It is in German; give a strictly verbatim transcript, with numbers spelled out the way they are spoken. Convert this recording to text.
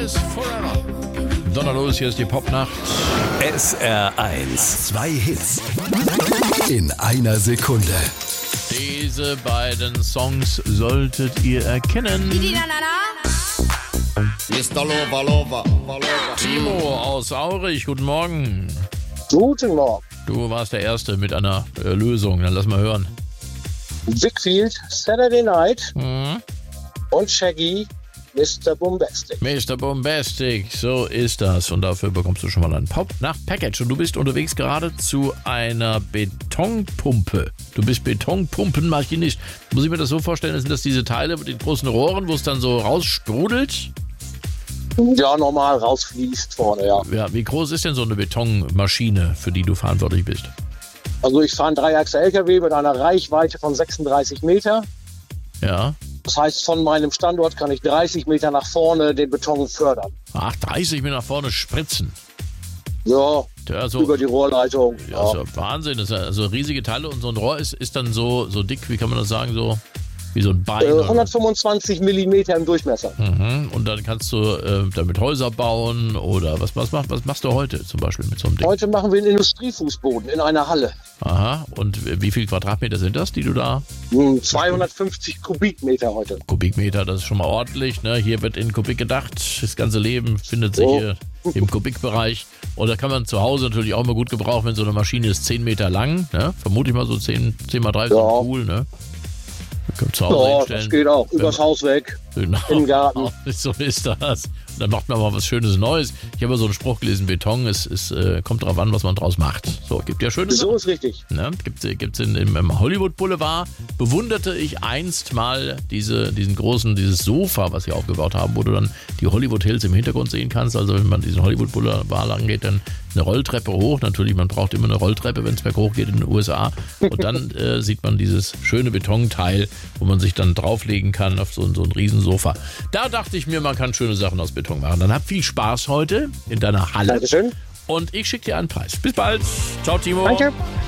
Forever. Donnerlos, hier ist die Popnacht. S R eins. Zwei Hits in einer Sekunde. Diese beiden Songs solltet ihr erkennen. Mister Lover, Lover, Lover. Timo aus Aurich, guten Morgen. Guten Morgen. Du warst der Erste mit einer äh, Lösung, dann lass mal hören. Wickfield, Saturday Night Mhm. und Shaggy, Mister Bombastic. Mister Bombastic, so ist das. Und dafür bekommst du schon mal ein Pop-Nacht-Package. Und du bist unterwegs gerade zu einer Betonpumpe. Du bist Betonpumpenmaschinist. Muss ich mir das so vorstellen, sind das diese Teile mit den großen Rohren, wo es dann so raussprudelt? Ja, normal rausfließt vorne, ja. Ja, wie groß ist denn so eine Betonmaschine, für die du verantwortlich bist? Also ich fahre einen Dreiachser-L K W mit einer Reichweite von sechsunddreißig Meter. Ja. Das heißt, von meinem Standort kann ich dreißig Meter nach vorne den Beton fördern. Ach, dreißig Meter nach vorne spritzen. Ja, Ja, so, über die Rohrleitung. ja, Ja. so Wahnsinn. Das ist ja, also riesige Teile und so ein Rohr ist, ist dann so, so dick, wie kann man das sagen, so wie so ein Bein. Äh, oder was? hundertfünfundzwanzig Millimeter im Durchmesser. Mhm. Und dann kannst du äh, damit Häuser bauen oder was, was, mach, was machst du heute zum Beispiel mit so einem Ding? Heute machen wir einen Industriefußboden in einer Halle. Aha. Und wie viel Quadratmeter sind das, die du da? Hm, zweihundertfünfzig Kubikmeter heute. Kubikmeter, das ist schon mal ordentlich. Ne? Hier wird in Kubik gedacht. Das ganze Leben findet sich Oh. hier im Kubikbereich. Und da kann man zu Hause natürlich auch mal gut gebrauchen, wenn so eine Maschine ist zehn Meter lang. Ne? Vermute ich mal so zehn, zehn mal drei ist Ja. schon cool. Ne? Kann zu Hause Ja, hinstellen. das geht auch. Wenn Übers man- Haus weg. Genau. Im Garten. So ist das. Und dann macht man mal was Schönes Neues. Ich habe so einen Spruch gelesen, Beton ist, ist, äh, kommt drauf an, was man draus macht. So, gibt ja schöne So ist richtig. Ne? Gibt es in, im, im Hollywood Boulevard. Bewunderte ich einst mal diese, diesen großen, dieses Sofa, was sie aufgebaut haben, wo du dann die Hollywood Hills im Hintergrund sehen kannst. Also wenn man diesen Hollywood Boulevard lang geht, dann eine Rolltreppe hoch. Natürlich, man braucht immer eine Rolltreppe, wenn es berghoch geht in den U S A. Und dann äh, sieht man dieses schöne Betonteil, wo man sich dann drauflegen kann auf so, so ein Riesensofa. Da dachte ich mir, man kann schöne Sachen aus Beton machen. Dann hab viel Spaß heute in deiner Halle. Dankeschön. Und ich schicke dir einen Preis. Bis bald. Ciao, Timo. Danke.